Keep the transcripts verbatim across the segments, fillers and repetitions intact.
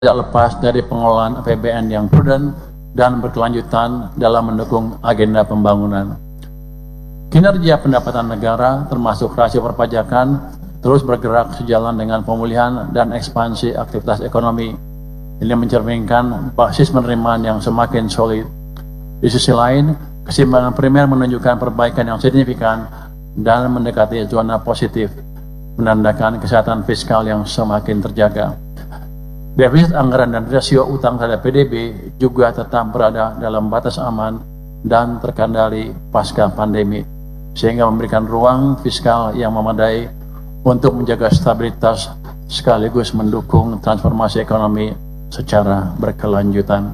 tidak lepas dari pengelolaan A P B N yang prudent dan berkelanjutan dalam mendukung agenda pembangunan. Kinerja pendapatan negara termasuk rasio perpajakan terus bergerak sejalan dengan pemulihan dan ekspansi aktivitas ekonomi. Ini mencerminkan basis penerimaan yang semakin solid. Di sisi lain, keseimbangan primer menunjukkan perbaikan yang signifikan dan mendekati zona positif, menandakan kesehatan fiskal yang semakin terjaga. Defisit anggaran dan rasio utang terhadap P D B juga tetap berada dalam batas aman dan terkendali pasca pandemi, sehingga memberikan ruang fiskal yang memadai untuk menjaga stabilitas sekaligus mendukung transformasi ekonomi secara berkelanjutan.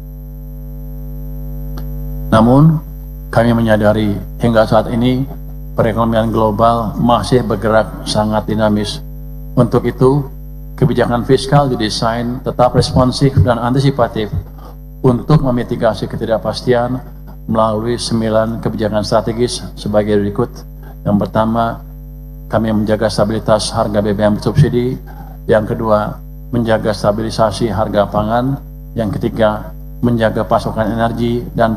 Namun, kami menyadari hingga saat ini perekonomian global masih bergerak sangat dinamis. Untuk itu, kebijakan fiskal didesain tetap responsif dan antisipatif untuk memitigasi ketidakpastian melalui sembilan kebijakan strategis sebagai berikut. Yang pertama, kami menjaga stabilitas harga B B M bersubsidi. Yang kedua, menjaga stabilisasi harga pangan. Yang ketiga, menjaga pasokan energi dan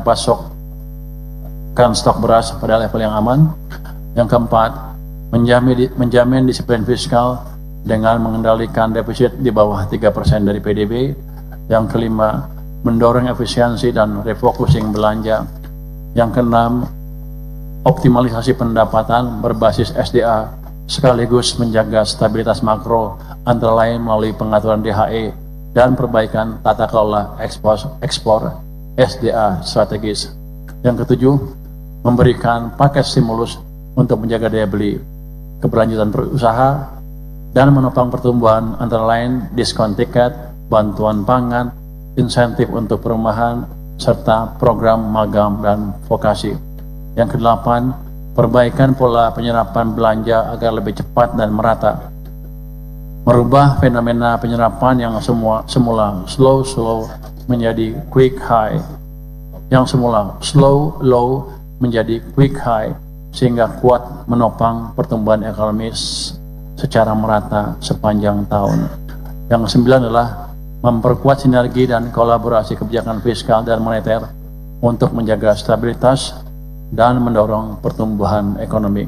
pasokan stok beras pada level yang aman. Yang keempat, menjamin, menjamin disiplin fiskal dengan mengendalikan defisit di bawah tiga persen dari P D B. Yang kelima, mendorong efisiensi dan refocusing belanja. Yang keenam, optimalisasi pendapatan berbasis S D A sekaligus menjaga stabilitas makro antara lain melalui pengaturan D H E dan perbaikan tata kelola ekspor, ekspor S D A strategis. Yang ketujuh, memberikan paket stimulus untuk menjaga daya beli, keberlanjutan berusaha, dan menopang pertumbuhan antara lain diskon tiket, bantuan pangan, insentif untuk perumahan, serta program magang dan vokasi. Yang kedelapan, perbaikan pola penyerapan belanja agar lebih cepat dan merata. Merubah fenomena penyerapan yang semua semula slow-slow menjadi quick high. Yang semula slow-low menjadi quick high, sehingga kuat menopang pertumbuhan ekonomi secara merata sepanjang tahun. Yang kesembilan adalah memperkuat sinergi dan kolaborasi kebijakan fiskal dan moneter untuk menjaga stabilitas dan mendorong pertumbuhan ekonomi.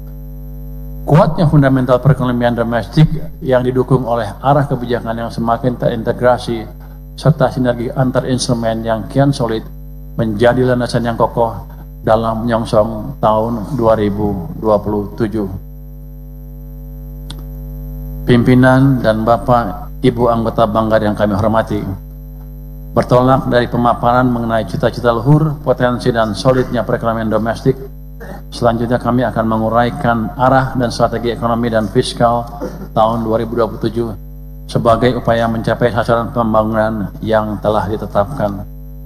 Kuatnya fundamental perekonomian domestik yang didukung oleh arah kebijakan yang semakin terintegrasi serta sinergi antar instrumen yang kian solid menjadi landasan yang kokoh dalam menyongsong tahun dua ribu dua puluh tujuh. Pimpinan dan Bapak Ibu anggota Banggar yang kami hormati, bertolak dari pemaparan mengenai cita-cita luhur, potensi dan solidnya perekonomian domestik, selanjutnya kami akan menguraikan arah dan strategi ekonomi dan fiskal tahun dua ribu dua puluh tujuh sebagai upaya mencapai sasaran pembangunan yang telah ditetapkan.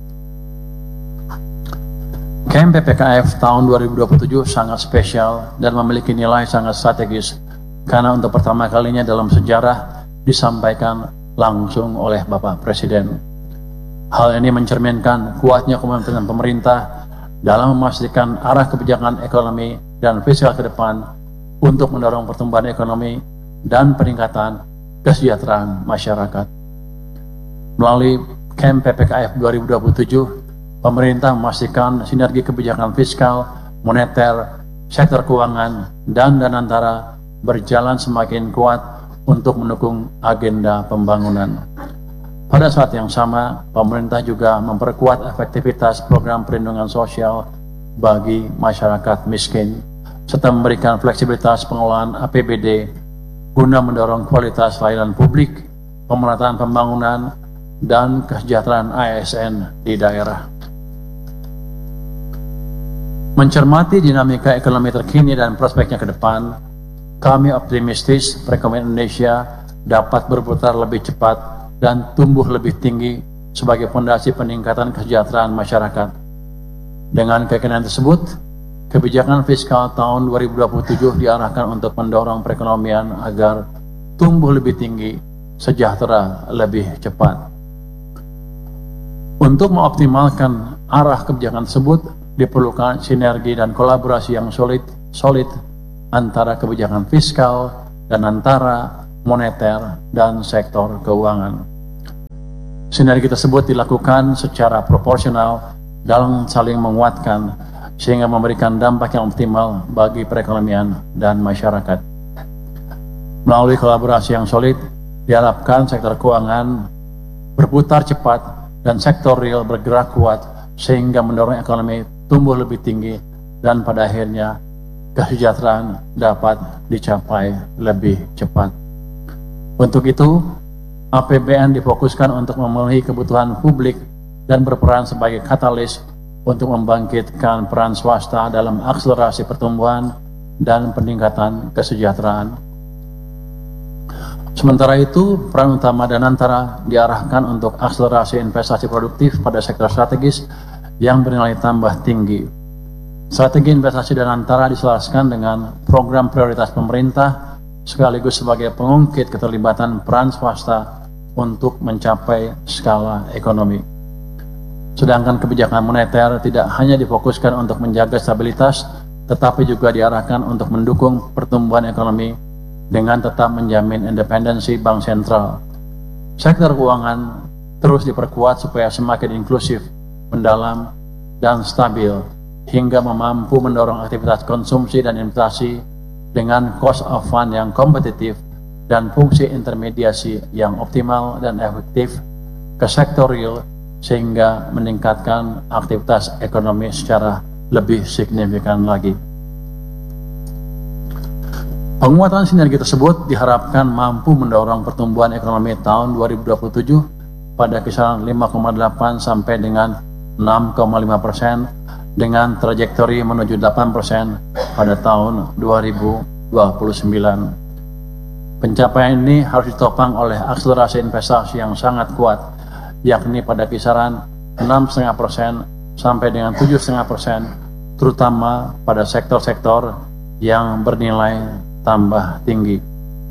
K M P P K F tahun dua ribu dua puluh tujuh sangat spesial dan memiliki nilai sangat strategis karena untuk pertama kalinya dalam sejarah disampaikan langsung oleh Bapak Presiden. Hal ini mencerminkan kuatnya komitmen pemerintah dalam memastikan arah kebijakan ekonomi dan fiskal ke depan untuk mendorong pertumbuhan ekonomi dan peningkatan kesejahteraan masyarakat. Melalui K M P P K F dua ribu dua puluh tujuh, pemerintah memastikan sinergi kebijakan fiskal, moneter, sektor keuangan, dan danantara berjalan semakin kuat untuk mendukung agenda pembangunan. Pada saat yang sama, pemerintah juga memperkuat efektivitas program perlindungan sosial bagi masyarakat miskin, serta memberikan fleksibilitas pengelolaan A P B D guna mendorong kualitas layanan publik, pemerataan pembangunan, dan kesejahteraan A S N di daerah. Mencermati dinamika ekonomi terkini dan prospeknya ke depan, kami optimistis perekonomian Indonesia dapat berputar lebih cepat dan tumbuh lebih tinggi sebagai fondasi peningkatan kesejahteraan masyarakat. Dengan keyakinan tersebut, kebijakan fiskal tahun dua ribu dua puluh tujuh diarahkan untuk mendorong perekonomian agar tumbuh lebih tinggi, sejahtera lebih cepat. Untuk mengoptimalkan arah kebijakan tersebut, diperlukan sinergi dan kolaborasi yang solid, solid antara kebijakan fiskal dan antara moneter dan sektor keuangan. Sinergi tersebut dilakukan secara proporsional dalam saling menguatkan sehingga memberikan dampak yang optimal bagi perekonomian dan masyarakat. Melalui kolaborasi yang solid, diharapkan sektor keuangan berputar cepat dan sektor real bergerak kuat sehingga mendorong ekonomi tumbuh lebih tinggi dan pada akhirnya kesejahteraan dapat dicapai lebih cepat. Untuk itu, A P B N difokuskan untuk memenuhi kebutuhan publik dan berperan sebagai katalis untuk membangkitkan peran swasta dalam akselerasi pertumbuhan dan peningkatan kesejahteraan. Sementara itu, peran utama Danantara diarahkan untuk akselerasi investasi produktif pada sektor strategis yang bernilai tambah tinggi. Strategi investasi Danantara diselaraskan dengan program prioritas pemerintah sekaligus sebagai pengungkit keterlibatan peran swasta untuk mencapai skala ekonomi. Sedangkan kebijakan moneter tidak hanya difokuskan untuk menjaga stabilitas, tetapi juga diarahkan untuk mendukung pertumbuhan ekonomi dengan tetap menjamin independensi bank sentral. Sektor keuangan terus diperkuat supaya semakin inklusif, mendalam, dan stabil, hingga mampu mendorong aktivitas konsumsi dan investasi dengan cost of fund yang kompetitif dan fungsi intermediasi yang optimal dan efektif ke sektor real sehingga meningkatkan aktivitas ekonomi secara lebih signifikan lagi. Penguatan sinergi tersebut diharapkan mampu mendorong pertumbuhan ekonomi tahun dua ribu dua puluh tujuh pada kisaran lima koma delapan sampai dengan enam koma lima persen dengan trajektori menuju delapan persen pada tahun dua ribu dua puluh sembilan. Pencapaian ini harus ditopang oleh akselerasi investasi yang sangat kuat, yakni pada kisaran enam koma lima persen sampai dengan tujuh koma lima persen, terutama pada sektor-sektor yang bernilai tambah tinggi.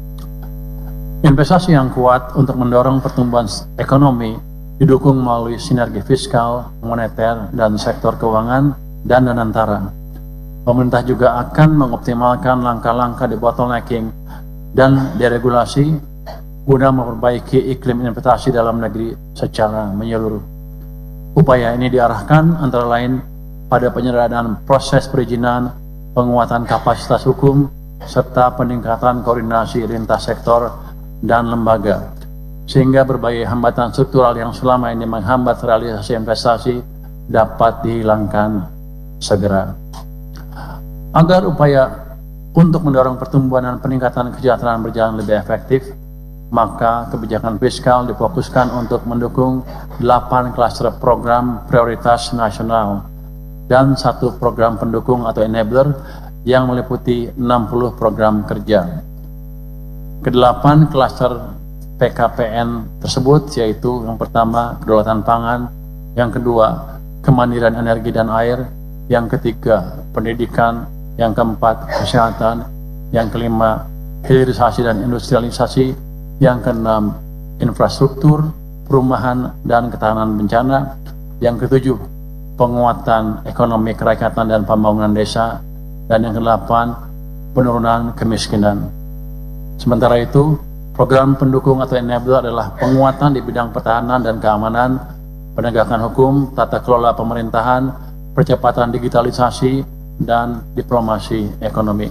Investasi yang kuat untuk mendorong pertumbuhan ekonomi didukung melalui sinergi fiskal, moneter, dan sektor keuangan dan Danantara. Pemerintah juga akan mengoptimalkan langkah-langkah debottlenecking dan deregulasi guna memperbaiki iklim investasi dalam negeri secara menyeluruh. Upaya ini diarahkan antara lain pada penyederhanaan proses perizinan, penguatan kapasitas hukum, serta peningkatan koordinasi lintas sektor dan lembaga, sehingga berbagai hambatan struktural yang selama ini menghambat realisasi investasi dapat dihilangkan segera. Agar upaya untuk mendorong pertumbuhan dan peningkatan kesejahteraan berjalan lebih efektif, maka kebijakan fiskal difokuskan untuk mendukung delapan klaster program prioritas nasional dan satu program pendukung atau enabler yang meliputi enam puluh program kerja. Kedelapan klaster P K P N tersebut yaitu yang pertama kedaulatan pangan, yang kedua kemandirian energi dan air, yang ketiga pendidikan, yang keempat kesehatan, yang kelima hilirisasi dan industrialisasi, yang keenam infrastruktur, perumahan dan ketahanan bencana, yang ketujuh penguatan ekonomi kerakyatan dan pembangunan desa, dan yang kedelapan penurunan kemiskinan. Sementara itu, program pendukung atau enabler adalah penguatan di bidang pertahanan dan keamanan, penegakan hukum, tata kelola pemerintahan, percepatan digitalisasi, dan diplomasi ekonomi.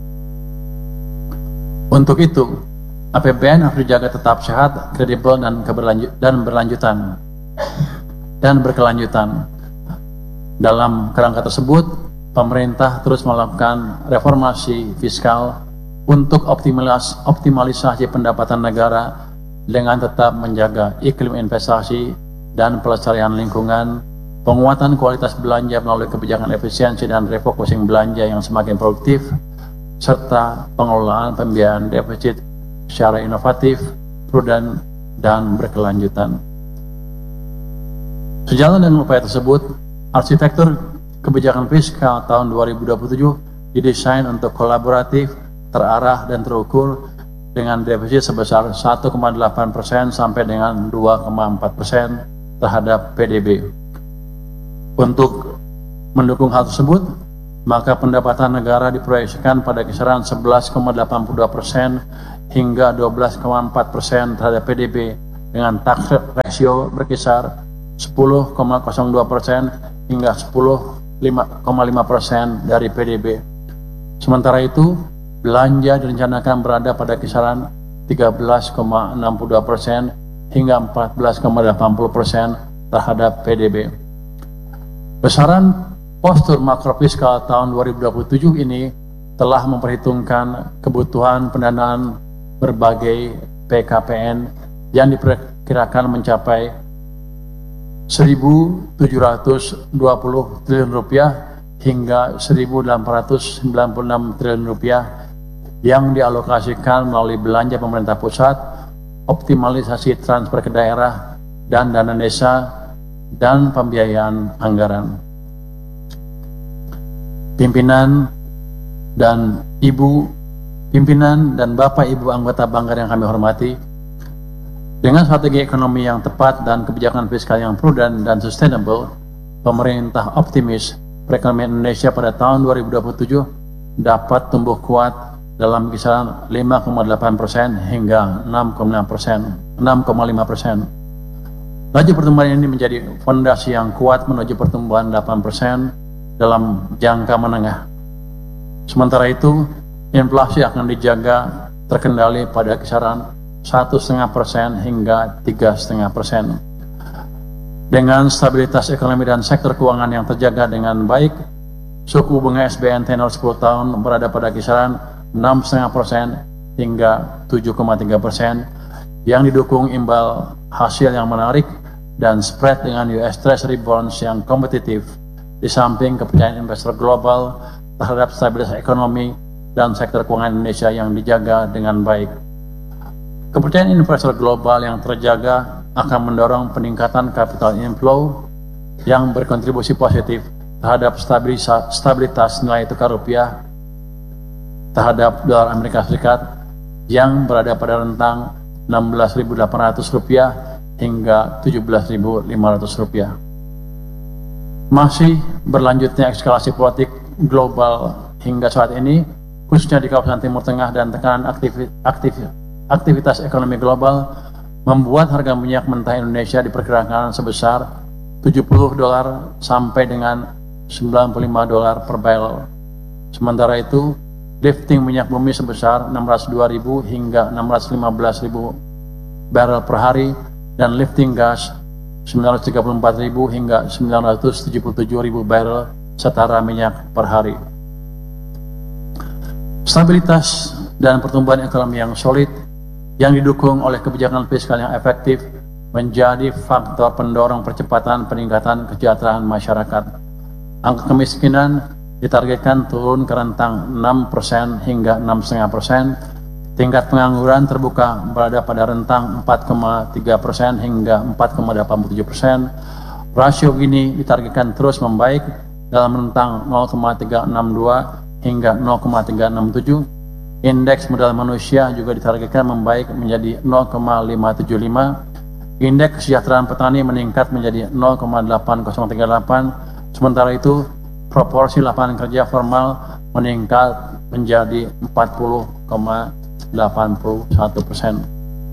Untuk itu, A P B N harus dijaga tetap sehat, kredibel, dan keberlanjut dan berlanjutan dan berkelanjutan. Dalam kerangka tersebut, pemerintah terus melakukan reformasi fiskal untuk optimalis optimalisasi pendapatan negara dengan tetap menjaga iklim investasi dan pelestarian lingkungan, penguatan kualitas belanja melalui kebijakan efisiensi dan refocusing belanja yang semakin produktif, serta pengelolaan pembiayaan defisit secara inovatif, prudent, dan berkelanjutan. Sejalan dengan upaya tersebut, arsitektur kebijakan fiskal tahun dua ribu dua puluh tujuh didesain untuk kolaboratif, terarah, dan terukur dengan defisit sebesar satu koma delapan persen sampai dengan dua koma empat persen terhadap P D B. Untuk mendukung hal tersebut, maka pendapatan negara diproyeksikan pada kisaran sebelas koma delapan puluh dua persen hingga dua belas koma empat persen terhadap P D B dengan tax ratio berkisar sepuluh koma nol dua persen hingga sepuluh koma lima persen dari P D B. Sementara itu, belanja direncanakan berada pada kisaran tiga belas koma enam dua persen hingga empat belas koma delapan puluh persen terhadap P D B. Besaran postur makrofiskal tahun dua ribu dua puluh tujuh ini telah memperhitungkan kebutuhan pendanaan berbagai P K P N yang diperkirakan mencapai seribu tujuh ratus dua puluh triliun rupiah hingga seribu delapan ratus sembilan puluh enam triliun rupiah yang dialokasikan melalui belanja pemerintah pusat, optimalisasi transfer ke daerah, dan dana desa, dan pembiayaan anggaran. Pimpinan dan Ibu Pimpinan dan Bapak Ibu anggota Banggar yang kami hormati, dengan strategi ekonomi yang tepat dan kebijakan fiskal yang prudent dan sustainable, pemerintah optimis perekonomian Indonesia pada tahun dua ribu dua puluh tujuh dapat tumbuh kuat dalam kisaran lima koma delapan persen hingga enam koma lima persen. Laju pertumbuhan ini menjadi fondasi yang kuat menuju pertumbuhan delapan persen dalam jangka menengah. Sementara itu, inflasi akan dijaga terkendali pada kisaran satu koma lima persen hingga tiga koma lima persen. Dengan stabilitas ekonomi dan sektor keuangan yang terjaga dengan baik, suku bunga S B N tenor sepuluh tahun berada pada kisaran enam koma lima persen hingga tujuh koma tiga persen, yang didukung imbal hasil yang menarik dan spread dengan U S Treasury bonds yang kompetitif, di samping kepercayaan investor global terhadap stabilitas ekonomi dan sektor keuangan Indonesia yang dijaga dengan baik. Kepercayaan investor global yang terjaga akan mendorong peningkatan capital inflow yang berkontribusi positif terhadap stabilitas nilai tukar rupiah terhadap dolar Amerika Serikat yang berada pada rentang enam belas ribu delapan ratus rupiah hingga tujuh belas ribu lima ratus rupiah. Masih berlanjutnya eskalasi politik global hingga saat ini, khususnya di kawasan Timur Tengah, dan tekanan aktif, aktif, aktivitas ekonomi global membuat harga minyak mentah Indonesia diperkirakan sebesar tujuh puluh dolar sampai dengan sembilan puluh lima dolar per barrel. Sementara itu, lifting minyak bumi sebesar enam ratus dua ribu hingga enam ratus lima belas ribu barrel per hari, dan lifting gas sembilan ratus tiga puluh empat ribu hingga sembilan ratus tujuh puluh tujuh ribu barrel setara minyak per hari. Stabilitas dan pertumbuhan ekonomi yang solid yang didukung oleh kebijakan fiskal yang efektif menjadi faktor pendorong percepatan peningkatan kesejahteraan masyarakat. Angka kemiskinan ditargetkan turun ke rentang enam persen hingga enam koma lima persen. Tingkat pengangguran terbuka berada pada rentang empat koma tiga persen hingga empat koma delapan tujuh persen. Rasio ini ditargetkan terus membaik dalam rentang nol koma tiga enam dua hingga nol koma tiga enam tujuh. Indeks modal manusia juga ditargetkan membaik menjadi nol koma lima tujuh lima. Indeks kesejahteraan petani meningkat menjadi nol koma delapan nol tiga delapan. Sementara itu, proporsi lapangan kerja formal meningkat menjadi empat puluh koma delapan satu persen.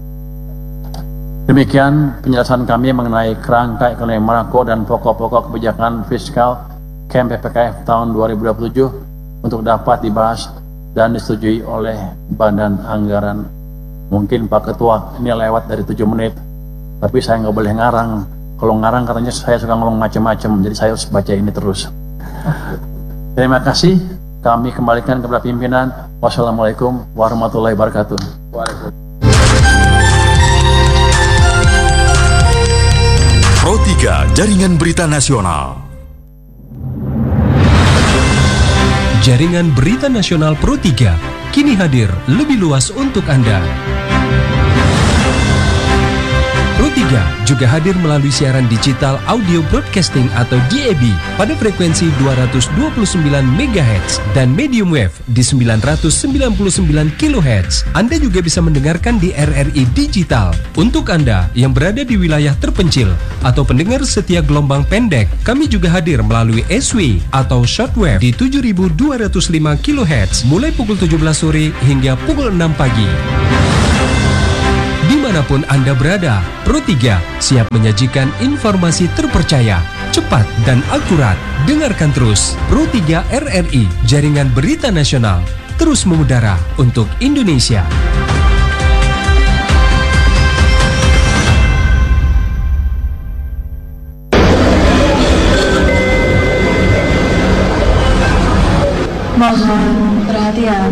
Demikian penjelasan kami mengenai kerangka ekonomi makro dan pokok-pokok kebijakan fiskal K M P P K F tahun dua ribu dua puluh tujuh untuk dapat dibahas dan disetujui oleh Badan Anggaran. Mungkin Pak Ketua ini lewat dari tujuh menit, tapi saya nggak boleh ngarang. Kalau ngarang katanya saya suka ngomong macam-macam, jadi saya harus baca ini terus. Terima kasih. Kami kembalikan kepada pimpinan. Wassalamualaikum warahmatullahi wabarakatuh. Pro tiga Jaringan Berita Nasional. Jaringan Berita Nasional Pro tiga kini hadir lebih luas untuk Anda. Pro tiga juga hadir melalui siaran digital audio broadcasting atau D A B pada frekuensi dua ratus dua puluh sembilan megahertz dan medium wave di sembilan ratus sembilan puluh sembilan kilohertz. Anda juga bisa mendengarkan di R R I digital. Untuk Anda yang berada di wilayah terpencil atau pendengar setia gelombang pendek, kami juga hadir melalui S W atau shortwave di tujuh ribu dua ratus lima kilohertz mulai pukul tujuh belas sore hingga pukul enam pagi. dimanapun Anda berada. Pro tiga siap menyajikan informasi terpercaya, cepat dan akurat. Dengarkan terus Pro tiga R R I, Jaringan Berita Nasional, terus mengudara untuk Indonesia. Mohon perhatian.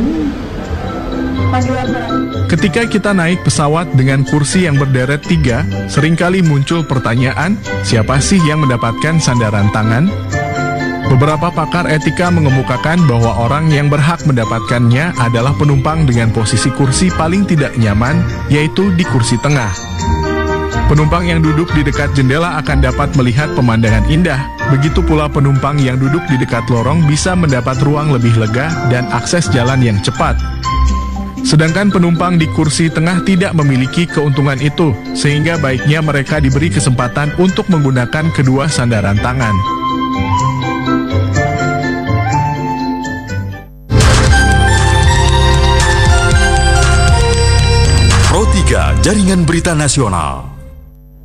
Ketika kita naik pesawat dengan kursi yang berderet tiga, seringkali muncul pertanyaan, siapa sih yang mendapatkan sandaran tangan? Beberapa pakar etika mengemukakan bahwa orang yang berhak mendapatkannya adalah penumpang dengan posisi kursi paling tidak nyaman, yaitu di kursi tengah. Penumpang yang duduk di dekat jendela akan dapat melihat pemandangan indah. Begitu pula penumpang yang duduk di dekat lorong bisa mendapat ruang lebih lega dan akses jalan yang cepat. Sedangkan penumpang di kursi tengah tidak memiliki keuntungan itu, sehingga baiknya mereka diberi kesempatan untuk menggunakan kedua sandaran tangan. Pro tiga Jaringan Berita Nasional.